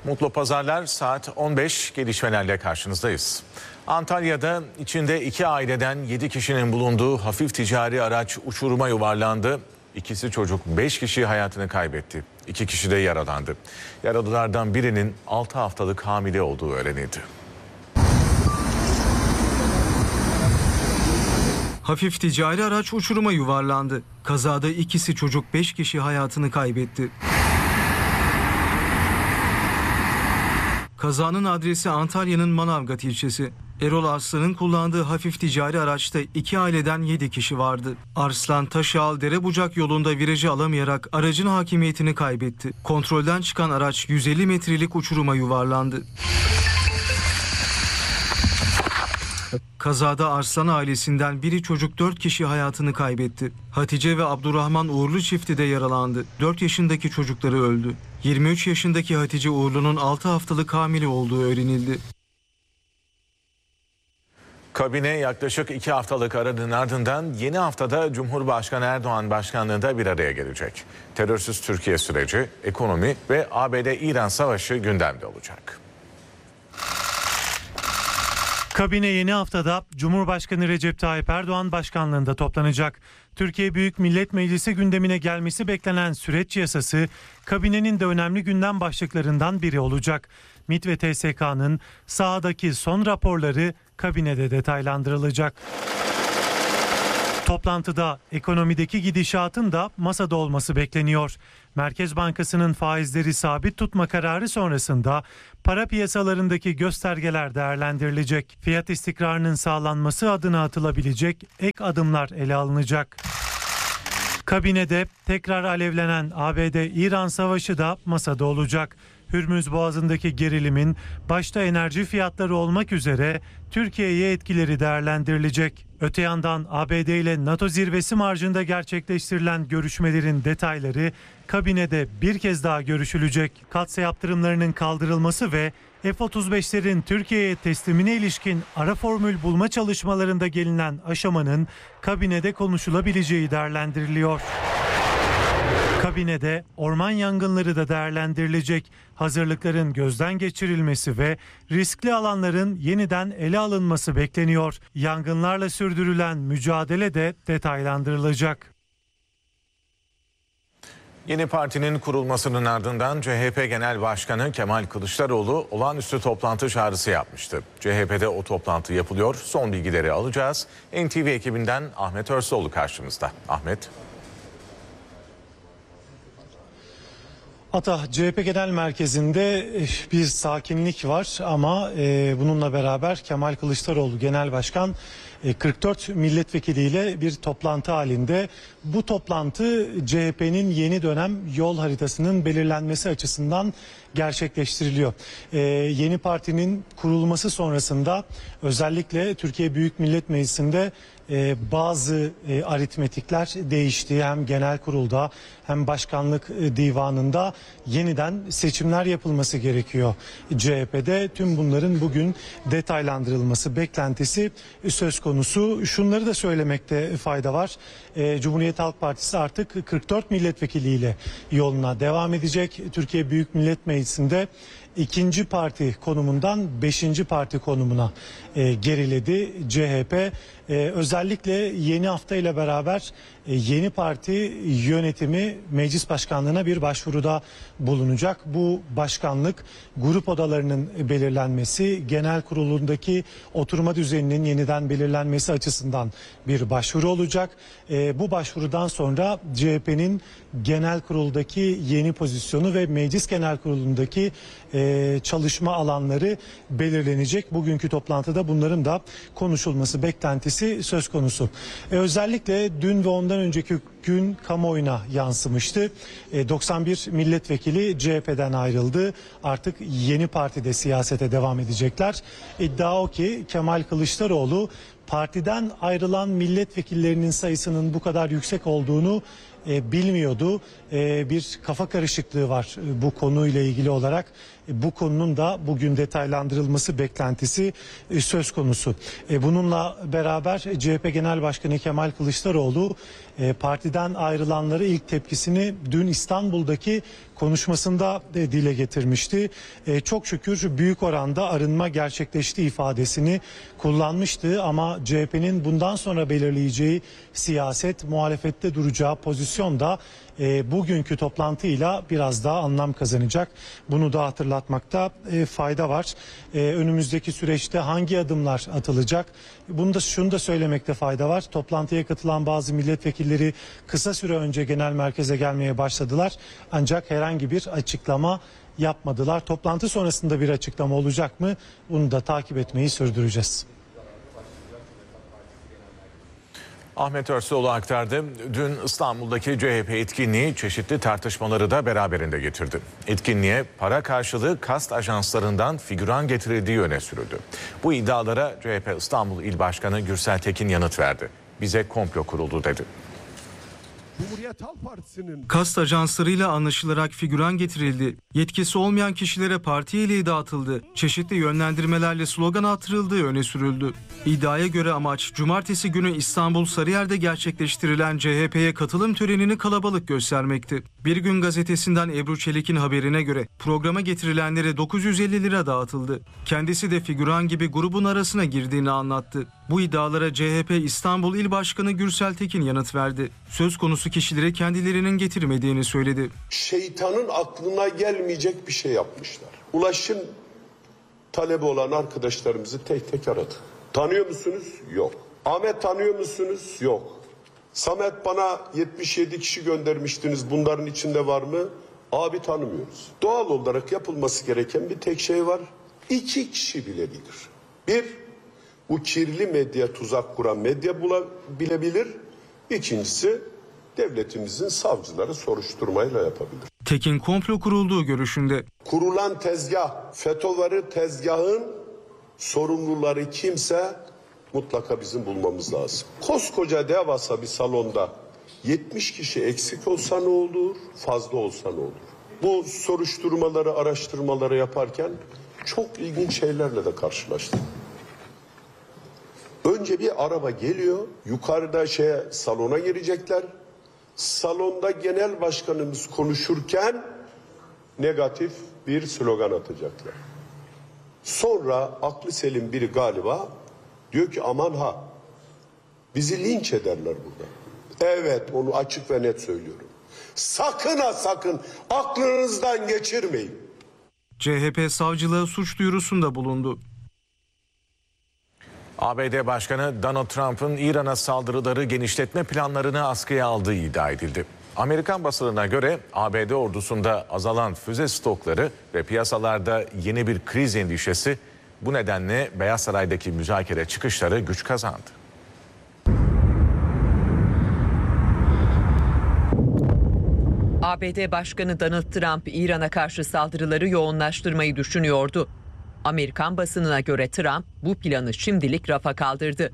Mutlu pazarlar, saat 15 gelişmelerle karşınızdayız. Antalya'da içinde 2 aileden 7 kişinin bulunduğu hafif ticari araç uçuruma yuvarlandı. İkisi çocuk, 5 kişi hayatını kaybetti. 2 kişi de yaralandı. Yaralılardan birinin 6 haftalık hamile olduğu öğrenildi. Hafif ticari araç uçuruma yuvarlandı. Kazada ikisi çocuk, 5 kişi hayatını kaybetti. Kazanın adresi Antalya'nın Manavgat ilçesi. Erol Arslan'ın kullandığı hafif ticari araçta 2 aileden 7 kişi vardı. Arslan, Taşağal Derebucak yolunda virajı alamayarak aracın hakimiyetini kaybetti. Kontrolden çıkan araç 150 metrelik uçuruma yuvarlandı. Kazada Arslan ailesinden biri çocuk, 4 kişi hayatını kaybetti. Hatice ve Abdurrahman Uğurlu çifti de yaralandı. 4 yaşındaki çocukları öldü. 23 yaşındaki Hatice Uğurlu'nun 6 haftalık hamile olduğu öğrenildi. Kabine yaklaşık 2 haftalık aranın ardından yeni haftada Cumhurbaşkanı Erdoğan başkanlığında bir araya gelecek. Terörsüz Türkiye süreci, ekonomi ve ABD-İran savaşı gündemde olacak. Kabine yeni haftada Cumhurbaşkanı Recep Tayyip Erdoğan başkanlığında toplanacak. Türkiye Büyük Millet Meclisi gündemine gelmesi beklenen süreç yasası kabinenin de önemli gündem başlıklarından biri olacak. MİT ve TSK'nın sahadaki son raporları kabinede detaylandırılacak. Toplantıda ekonomideki gidişatın da masada olması bekleniyor. Merkez Bankası'nın faizleri sabit tutma kararı sonrasında para piyasalarındaki göstergeler değerlendirilecek. Fiyat istikrarının sağlanması adına atılabilecek ek adımlar ele alınacak. Kabinede tekrar alevlenen ABD-İran savaşı da masada olacak. Hürmüz Boğazı'ndaki gerilimin başta enerji fiyatları olmak üzere Türkiye'ye etkileri değerlendirilecek. Öte yandan ABD ile NATO zirvesi marjında gerçekleştirilen görüşmelerin detayları kabinede bir kez daha görüşülecek. Katsa yaptırımlarının kaldırılması ve F-35'lerin Türkiye'ye teslimine ilişkin ara formül bulma çalışmalarında gelinen aşamanın kabinede konuşulabileceği değerlendiriliyor. Kabinede orman yangınları da değerlendirilecek. Hazırlıkların gözden geçirilmesi ve riskli alanların yeniden ele alınması bekleniyor. Yangınlarla sürdürülen mücadele de detaylandırılacak. Yeni partinin kurulmasının ardından CHP Genel Başkanı Kemal Kılıçdaroğlu olağanüstü toplantı çağrısı yapmıştı. CHP'de o toplantı yapılıyor. Son bilgileri alacağız. NTV ekibinden Ahmet Örsoğlu karşımızda. Ahmet. Ata, CHP Genel Merkezi'nde bir sakinlik var ama bununla beraber Kemal Kılıçdaroğlu Genel Başkan 44 milletvekiliyle bir toplantı halinde. Bu toplantı CHP'nin yeni dönem yol haritasının belirlenmesi açısından gerçekleştiriliyor. Yeni partinin kurulması sonrasında özellikle Türkiye Büyük Millet Meclisi'nde bazı aritmetikler değişti. Hem genel kurulda hem başkanlık divanında yeniden seçimler yapılması gerekiyor. CHP'de tüm bunların bugün detaylandırılması beklentisi söz konusu. Şunları da söylemekte fayda var. Cumhuriyet Halk Partisi artık 44 milletvekiliyle yoluna devam edecek. Türkiye Büyük Millet Meclisi'nde ikinci parti konumundan 5. parti konumuna geriledi CHP. Özellikle yeni hafta ile beraber yeni parti yönetimi meclis başkanlığına bir başvuruda bulunacak. Bu başkanlık grup odalarının belirlenmesi, genel kurulundaki oturma düzeninin yeniden belirlenmesi açısından bir başvuru olacak. Bu başvurudan sonra CHP'nin genel kuruldaki yeni pozisyonu ve meclis genel kurulundaki çalışma alanları belirlenecek. Bugünkü toplantıda bunların da konuşulması beklentisi söz konusu. Özellikle dün ve ondan önceki gün kamuoyuna yansımıştı. 91 milletvekili CHP'den ayrıldı. Artık yeni partide siyasete devam edecekler. İddia o ki Kemal Kılıçdaroğlu partiden ayrılan milletvekillerinin sayısının bu kadar yüksek olduğunu bilmiyordu. bir kafa karışıklığı var bu konuyla ilgili olarak. Bu konunun da bugün detaylandırılması beklentisi söz konusu. Bununla beraber CHP Genel Başkanı Kemal Kılıçdaroğlu partiden ayrılanları ilk tepkisini dün İstanbul'daki konuşmasında dile getirmişti. Çok şükür büyük oranda arınma gerçekleşti ifadesini kullanmıştı ama CHP'nin bundan sonra belirleyeceği siyaset, muhalefette duracağı pozisyon da bugünkü toplantıyla biraz daha anlam kazanacak. Bunu da hatırlatmakta fayda var. Önümüzdeki süreçte hangi adımlar atılacak? Şunu da söylemekte fayda var. Toplantıya katılan bazı milletvekilleri kısa süre önce genel merkeze gelmeye başladılar. Ancak herhangi bir açıklama yapmadılar. Toplantı sonrasında bir açıklama olacak mı? Bunu da takip etmeyi sürdüreceğiz. Ahmet Örsoğlu aktardı. Dün İstanbul'daki CHP etkinliği çeşitli tartışmaları da beraberinde getirdi. Etkinliğe para karşılığı kast ajanslarından figüran getirildiği öne sürüldü. Bu iddialara CHP İstanbul İl Başkanı Gürsel Tekin yanıt verdi. Bize komplo kuruldu dedi. Cumhuriyet Halk Partisi'nin Kast ajanslarıyla anlaşılarak figüran getirildi. Yetkisi olmayan kişilere parti üyeliği dağıtıldı. Çeşitli yönlendirmelerle slogan attırıldığı öne sürüldü. İddiaya göre amaç cumartesi günü İstanbul Sarıyer'de gerçekleştirilen CHP'ye katılım törenini kalabalık göstermekti. Bir Gün gazetesinden Ebru Çelik'in haberine göre programa getirilenlere 950 lira dağıtıldı. Kendisi de figüran gibi grubun arasına girdiğini anlattı. Bu iddialara CHP İstanbul İl Başkanı Gürsel Tekin yanıt verdi. Söz konusu kişileri kendilerinin getirmediğini söyledi. şeytanın aklına gelmeyecek bir şey yapmışlar. Ulaşım talebi olan arkadaşlarımızı tek tek aradı. Tanıyor musunuz? Yok. Ahmet tanıyor musunuz? Yok. Samet bana 77 kişi göndermiştiniz. Bunların içinde var mı? Abi tanımıyoruz. Doğal olarak yapılması gereken bir tek şey var. 2 kişi bilebilir. Bir, bu kirli medya tuzak kuran medya bilebilir. İkincisi, devletimizin savcıları soruşturmayla yapabilir. Tekin komplo kurulduğu görüşünde. Kurulan tezgah, FETÖ'leri tezgahın sorumluları kimse mutlaka bizim bulmamız lazım. Koskoca devasa bir salonda 70 kişi eksik olsa ne olur, fazla olsa ne olur? Bu soruşturmaları, araştırmaları yaparken çok ilginç şeylerle de karşılaştık. Önce bir araba geliyor, yukarıda salona girecekler. Salonda genel başkanımız konuşurken negatif bir slogan atacaklar. Sonra aklı selim biri galiba diyor ki aman ha bizi linç ederler burada. Evet, onu açık ve net söylüyorum. Sakın ha sakın aklınızdan geçirmeyin. CHP savcılığa suç duyurusunda bulundu. ABD Başkanı Donald Trump'ın İran'a saldırıları genişletme planlarını askıya aldığı iddia edildi. Amerikan basınına göre ABD ordusunda azalan füze stokları ve piyasalarda yeni bir kriz endişesi bu nedenle Beyaz Saray'daki müzakere çıkışları güç kazandı. ABD Başkanı Donald Trump İran'a karşı saldırıları yoğunlaştırmayı düşünüyordu. Amerikan basınına göre Trump bu planı şimdilik rafa kaldırdı.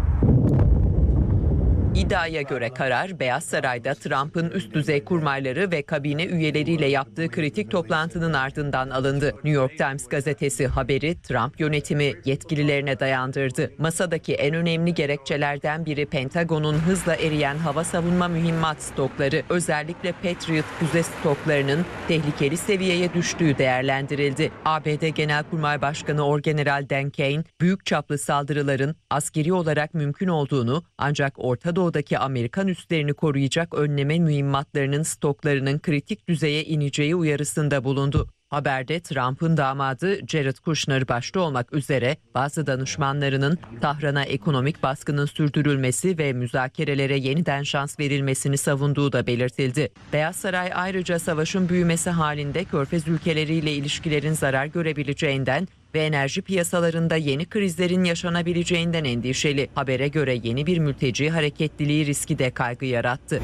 İddiaya göre karar Beyaz Saray'da Trump'ın üst düzey kurmayları ve kabine üyeleriyle yaptığı kritik toplantının ardından alındı. New York Times gazetesi haberi Trump yönetimi yetkililerine dayandırdı. Masadaki en önemli gerekçelerden biri Pentagon'un hızla eriyen hava savunma mühimmat stokları, özellikle Patriot füze stoklarının tehlikeli seviyeye düştüğü değerlendirildi. ABD Genelkurmay Başkanı Orgeneral Dan Kane, büyük çaplı saldırıların askeri olarak mümkün olduğunu ancak Orta Doğu'daki Amerikan üslerini koruyacak önleme mühimmatlarının stoklarının kritik düzeye ineceği uyarısında bulundu. Haberde Trump'ın damadı Jared Kushner başta olmak üzere bazı danışmanlarının Tahran'a ekonomik baskının sürdürülmesi ve müzakerelere yeniden şans verilmesini savunduğu da belirtildi. Beyaz Saray ayrıca savaşın büyümesi halinde Körfez ülkeleriyle ilişkilerin zarar görebileceğinden ve enerji piyasalarında yeni krizlerin yaşanabileceğinden endişeli. Habere göre yeni bir mülteci hareketliliği riski de kaygı yarattı.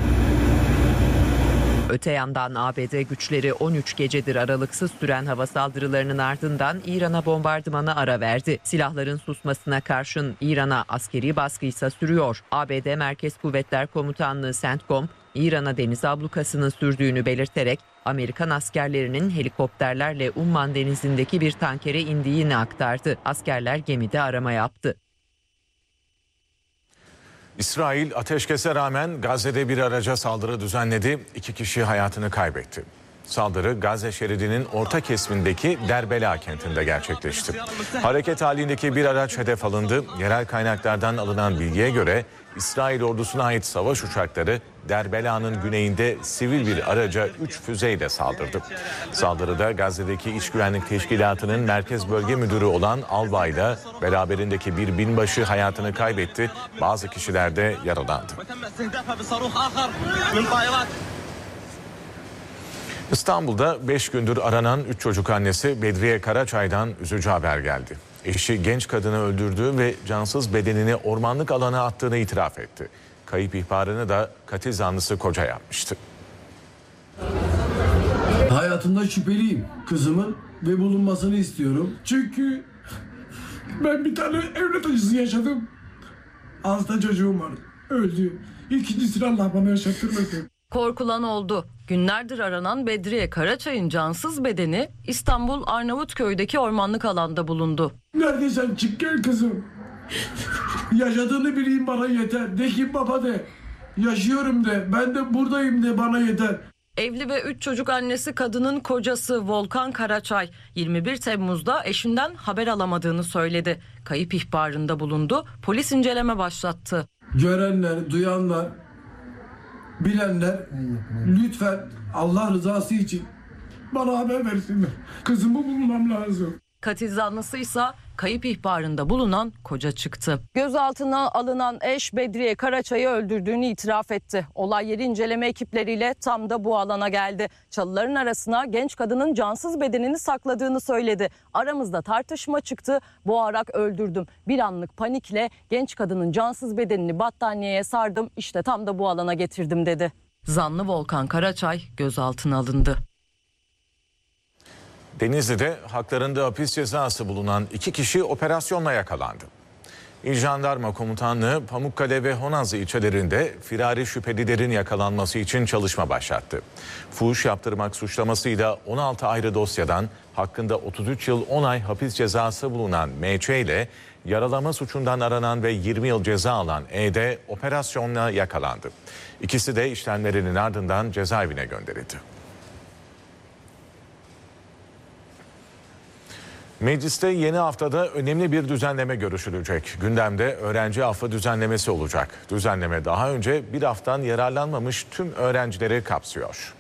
Öte yandan ABD güçleri 13 gecedir aralıksız süren hava saldırılarının ardından İran'a bombardımana ara verdi. Silahların susmasına karşın İran'a askeri baskı ise sürüyor. ABD Merkez Kuvvetler Komutanlığı CENTCOM, İran'a deniz ablukasının sürdüğünü belirterek Amerikan askerlerinin helikopterlerle Umman denizindeki bir tankere indiğini aktardı. Askerler gemide arama yaptı. İsrail ateşkese rağmen Gazze'de bir araca saldırı düzenledi. 2 kişi hayatını kaybetti. Saldırı Gazze şeridinin orta kesimindeki Derbela kentinde gerçekleşti. Hareket halindeki bir araç hedef alındı. Yerel kaynaklardan alınan bilgiye göre İsrail ordusuna ait savaş uçakları Derbela'nın güneyinde sivil bir araca 3 füzeyle saldırdı. Saldırıda Gazze'deki İç Güvenlik Teşkilatı'nın merkez bölge müdürü olan albayla beraberindeki bir binbaşı hayatını kaybetti. Bazı kişiler de yaralandı. İstanbul'da 5 gündür aranan 3 çocuk annesi Bedriye Karaçay'dan üzücü haber geldi. Eşi genç kadını öldürdüğü ve cansız bedenini ormanlık alana attığını itiraf etti. Kayıp ihbarını da katil zanlısı koca yapmıştı. Hayatımda şüpheliyim kızımın ve bulunmasını istiyorum. Çünkü ben bir tane evlat acısı yaşadım. Hasta çocuğum var. Öldü. İkincisini Allah bana yaşattırmadı. Korkulan oldu. Günlerdir aranan Bedriye Karaçay'ın cansız bedeni İstanbul Arnavutköy'deki ormanlık alanda bulundu. Neredeysen çık gel kızım. Yaşadığını bileyim bana yeter. De ki baba de. Yaşıyorum de. Ben de buradayım de bana yeter. Evli ve 3 çocuk annesi kadının kocası Volkan Karaçay 21 Temmuz'da eşinden haber alamadığını söyledi. Kayıp ihbarında bulundu. Polis inceleme başlattı. Görenler, duyanlar, bilenler lütfen Allah rızası için bana haber versinler. Kızımı bulmam lazım. Katil zanlısıysa kayıp ihbarında bulunan koca çıktı. Gözaltına alınan eş Bedriye Karaçay'ı öldürdüğünü itiraf etti. Olay yeri inceleme ekipleriyle tam da bu alana geldi. Çalıların arasına genç kadının cansız bedenini sakladığını söyledi. Aramızda tartışma çıktı. Boğarak öldürdüm. Bir anlık panikle genç kadının cansız bedenini battaniyeye sardım. İşte tam da bu alana getirdim dedi. Zanlı Volkan Karaçay gözaltına alındı. Denizli'de haklarında hapis cezası bulunan 2 kişi operasyonla yakalandı. İl Jandarma Komutanlığı Pamukkale ve Honazlı ilçelerinde firari şüphelilerin yakalanması için çalışma başlattı. Fuhuş yaptırmak suçlamasıyla 16 ayrı dosyadan hakkında 33 yıl 10 ay hapis cezası bulunan M.Ç. ile yaralama suçundan aranan ve 20 yıl ceza alan E.D. operasyonla yakalandı. İkisi de işlemlerinin ardından cezaevine gönderildi. Mecliste yeni haftada önemli bir düzenleme görüşülecek. Gündemde öğrenci affı düzenlemesi olacak. Düzenleme daha önce bir haftan yararlanmamış tüm öğrencileri kapsıyor.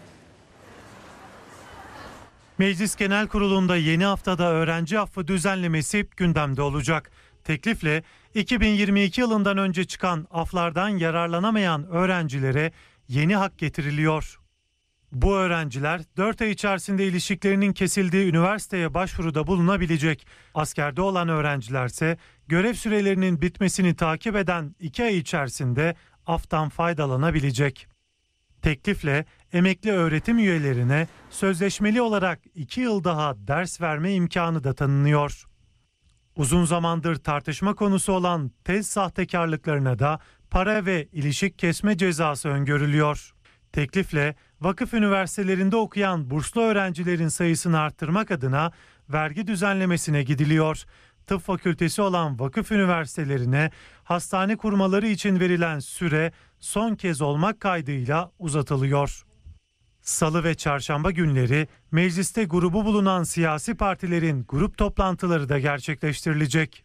Meclis Genel Kurulu'nda yeni haftada öğrenci affı düzenlemesi gündemde olacak. Teklifle 2022 yılından önce çıkan aflardan yararlanamayan öğrencilere yeni hak getiriliyor. Bu öğrenciler 4 ay içerisinde ilişkilerinin kesildiği üniversiteye başvuruda bulunabilecek. Askerde olan öğrencilerse görev sürelerinin bitmesini takip eden 2 ay içerisinde aftan faydalanabilecek. Teklifle emekli öğretim üyelerine sözleşmeli olarak 2 yıl daha ders verme imkanı da tanınıyor. Uzun zamandır tartışma konusu olan tez sahtekarlıklarına da para ve ilişik kesme cezası öngörülüyor. Teklifle vakıf üniversitelerinde okuyan burslu öğrencilerin sayısını arttırmak adına vergi düzenlemesine gidiliyor. Tıp fakültesi olan vakıf üniversitelerine hastane kurmaları için verilen süre son kez olmak kaydıyla uzatılıyor. Salı ve çarşamba günleri mecliste grubu bulunan siyasi partilerin grup toplantıları da gerçekleştirilecek.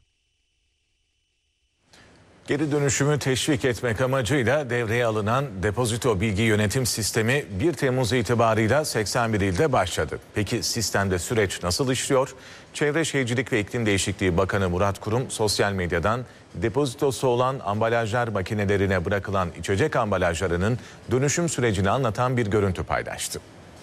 Geri dönüşümü teşvik etmek amacıyla devreye alınan depozito bilgi yönetim sistemi 1 Temmuz itibarıyla 81 ilde başladı. Peki sistemde süreç nasıl işliyor? Çevre Şehircilik ve İklim Değişikliği Bakanı Murat Kurum sosyal medyadan depozitosu olan ambalajlar makinelerine bırakılan içecek ambalajlarının dönüşüm sürecini anlatan bir görüntü paylaştı.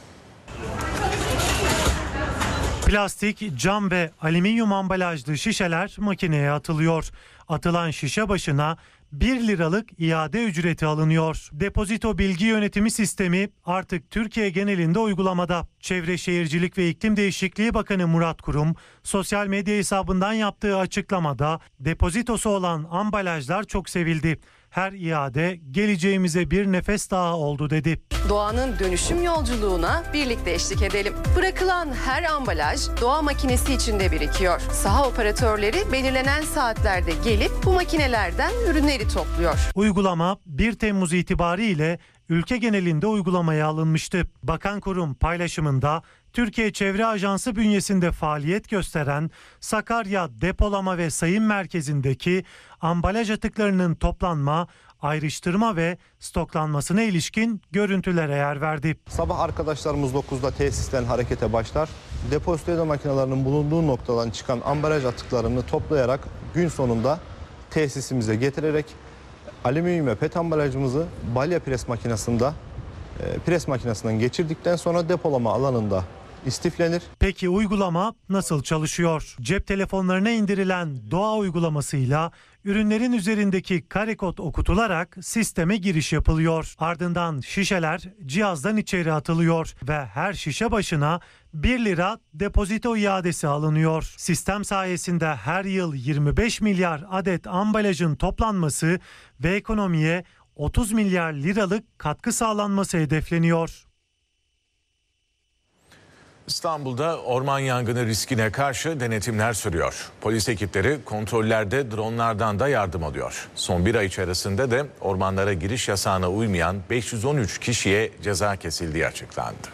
Plastik, cam ve alüminyum ambalajlı şişeler makineye atılıyor. Atılan şişe başına 1 liralık iade ücreti alınıyor. Depozito bilgi yönetimi sistemi artık Türkiye genelinde uygulamada. Çevre Şehircilik ve İklim Değişikliği Bakanı Murat Kurum sosyal medya hesabından yaptığı açıklamada depozitosu olan ambalajlar çok sevildi. her iade geleceğimize bir nefes daha oldu dedi. Doğanın dönüşüm yolculuğuna birlikte eşlik edelim. Bırakılan her ambalaj doğa makinesi içinde birikiyor. Saha operatörleri belirlenen saatlerde gelip bu makinelerden ürünleri topluyor. Uygulama 1 Temmuz itibariyle ülke genelinde uygulamaya alınmıştı. Bakan kurum paylaşımında Türkiye Çevre Ajansı bünyesinde faaliyet gösteren Sakarya Depolama ve Sayım Merkezi'ndeki ambalaj atıklarının toplanma, ayrıştırma ve stoklanmasına ilişkin görüntülere yer verdi. Sabah arkadaşlarımız 9'da tesisten harekete başlar. Depozito makinelerinin bulunduğu noktadan çıkan ambalaj atıklarını toplayarak gün sonunda tesisimize getirerek alüminyum ve pet ambalajımızı balya pres makinesinden geçirdikten sonra depolama alanında istiflenir. Peki uygulama nasıl çalışıyor? Cep telefonlarına indirilen Doğa uygulamasıyla ürünlerin üzerindeki kare kod okutularak sisteme giriş yapılıyor. Ardından şişeler cihazdan içeri atılıyor ve her şişe başına 1 lira depozito iadesi alınıyor. Sistem sayesinde her yıl 25 milyar adet ambalajın toplanması ve ekonomiye 30 milyar liralık katkı sağlanması hedefleniyor. İstanbul'da orman yangını riskine karşı denetimler sürüyor. Polis ekipleri kontrollerde dronlardan da yardım alıyor. Son bir ay içerisinde de ormanlara giriş yasağına uymayan 513 kişiye ceza kesildiği açıklandı.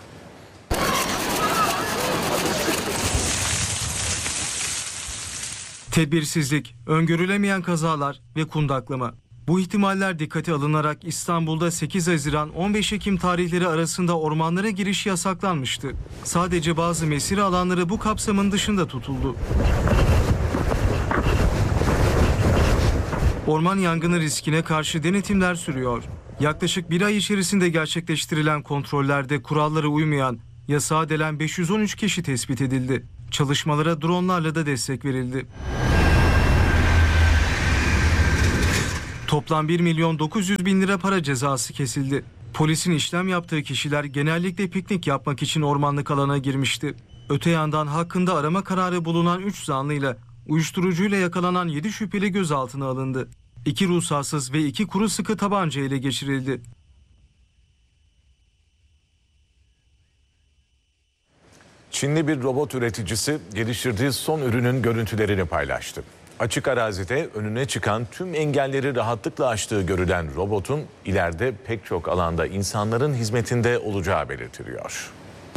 Tedbirsizlik, öngörülemeyen kazalar ve kundaklama. Bu ihtimaller dikkate alınarak İstanbul'da 8 Haziran-15 Ekim tarihleri arasında ormanlara giriş yasaklanmıştı. Sadece bazı mesire alanları bu kapsamın dışında tutuldu. Orman yangını riskine karşı denetimler sürüyor. Yaklaşık bir ay içerisinde gerçekleştirilen kontrollerde kurallara uymayan, yasağa delen 513 kişi tespit edildi. Çalışmalara dronlarla da destek verildi. Toplam 1.900.000 lira para cezası kesildi. Polisin işlem yaptığı kişiler genellikle piknik yapmak için ormanlık alana girmişti. Öte yandan hakkında arama kararı bulunan 3 zanlıyla uyuşturucuyla yakalanan 7 şüpheli gözaltına alındı. 2 ruhsatsız ve 2 kuru sıkı tabanca ele geçirildi. Çinli bir robot üreticisi geliştirdiği son ürünün görüntülerini paylaştı. Açık arazide önüne çıkan tüm engelleri rahatlıkla aştığı görülen robotun ileride pek çok alanda insanların hizmetinde olacağı belirtiliyor.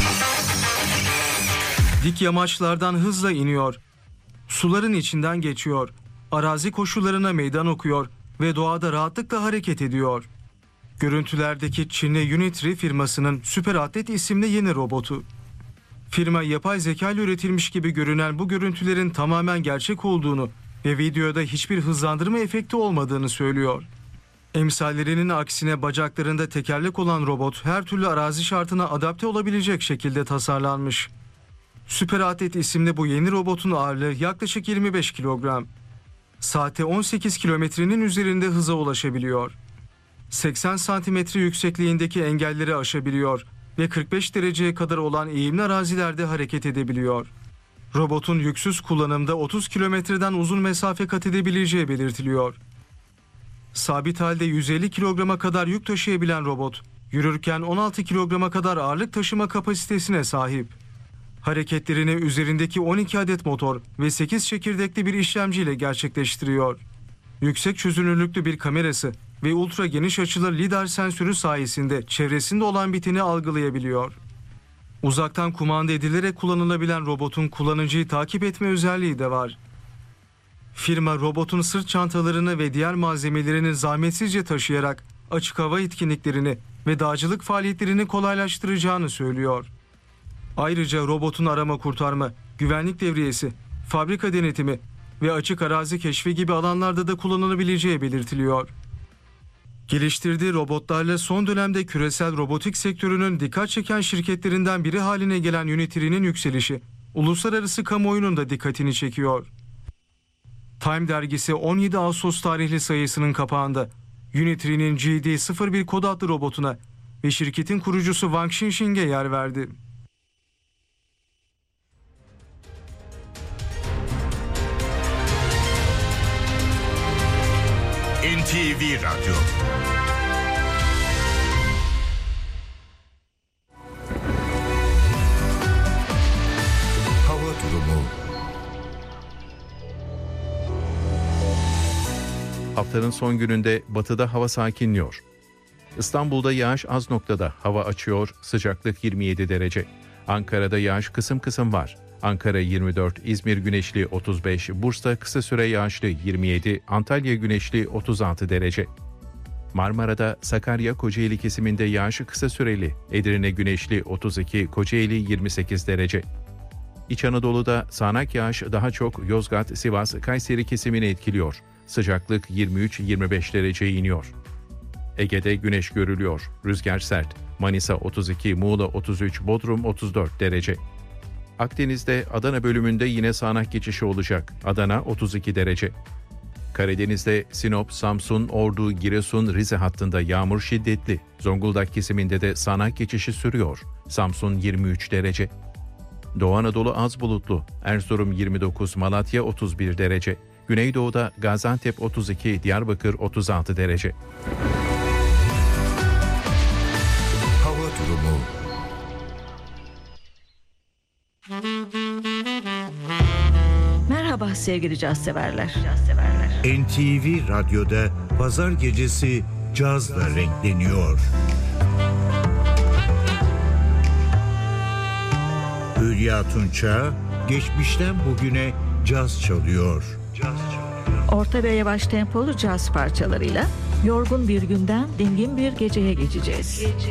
Dik yamaçlardan hızla iniyor. Suların içinden geçiyor. Arazi koşullarına meydan okuyor ve doğada rahatlıkla hareket ediyor. Görüntülerdeki Çinli Unitree firmasının Süper Atlet isimli yeni robotu. Firma yapay zeka ile üretilmiş gibi görünen bu görüntülerin tamamen gerçek olduğunu ve videoda hiçbir hızlandırma efekti olmadığını söylüyor. Emsallerinin aksine bacaklarında tekerlek olan robot her türlü arazi şartına adapte olabilecek şekilde tasarlanmış. Süper Atlet isimli bu yeni robotun ağırlığı yaklaşık 25 kilogram. Saate 18 kilometrenin üzerinde hıza ulaşabiliyor. 80 santimetre yüksekliğindeki engelleri aşabiliyor ve 45 dereceye kadar olan eğimli arazilerde hareket edebiliyor. Robotun yüksüz kullanımda 30 kilometreden uzun mesafe kat edebileceği belirtiliyor. Sabit halde 150 kilograma kadar yük taşıyabilen robot, yürürken 16 kilograma kadar ağırlık taşıma kapasitesine sahip. Hareketlerini üzerindeki 12 adet motor ve 8 çekirdekli bir işlemciyle gerçekleştiriyor. Yüksek çözünürlüklü bir kamerası ve ultra geniş açılı lidar sensörü sayesinde çevresinde olan biteni algılayabiliyor. Uzaktan kumanda edilerek kullanılabilen robotun kullanıcıyı takip etme özelliği de var. Firma robotun sırt çantalarını ve diğer malzemelerini zahmetsizce taşıyarak açık hava etkinliklerini ve dağcılık faaliyetlerini kolaylaştıracağını söylüyor. Ayrıca robotun arama kurtarma, güvenlik devriyesi, fabrika denetimi ve açık arazi keşfi gibi alanlarda da kullanılabileceği belirtiliyor. Geliştirdiği robotlarla son dönemde küresel robotik sektörünün dikkat çeken şirketlerinden biri haline gelen Unitree'nin yükselişi, uluslararası kamuoyunun da dikkatini çekiyor. Time dergisi 17 Ağustos tarihli sayısının kapağında Unitree'nin GD01 kod adlı robotuna ve şirketin kurucusu Wang Xinxing'e yer verdi. NTV NTV Radyo. Hava durumu. Haftanın son gününde batıda hava sakinliyor. İstanbul'da yağış az noktada, hava açıyor, sıcaklık 27 derece. Ankara'da yağış kısım kısım var. Ankara 24, İzmir güneşli 35, Bursa kısa süre yağışlı 27, Antalya güneşli 36 derece. Marmara'da Sakarya Kocaeli kesiminde yağış kısa süreli, Edirne güneşli 32, Kocaeli 28 derece. İç Anadolu'da sağanak yağış daha çok Yozgat, Sivas, Kayseri kesimini etkiliyor. Sıcaklık 23-25 dereceye iniyor. Ege'de güneş görülüyor. Rüzgar sert. Manisa 32, Muğla 33, Bodrum 34 derece. Akdeniz'de Adana bölümünde yine sağanak geçişi olacak. Adana 32 derece. Karadeniz'de Sinop, Samsun, Ordu, Giresun, Rize hattında yağmur şiddetli. Zonguldak kesiminde de sağanak geçişi sürüyor. Samsun 23 derece. Doğu Anadolu az bulutlu. Erzurum 29, Malatya 31 derece. Güneydoğu'da Gaziantep 32, Diyarbakır 36 derece. Hava durumu. Merhaba sevgili caz severler. NTV Radyo'da pazar gecesi cazla renkleniyor. Hülya Tunça geçmişten bugüne caz çalıyor. Orta ve yavaş tempolu caz parçalarıyla yorgun bir günden dingin bir geceye geçeceğiz.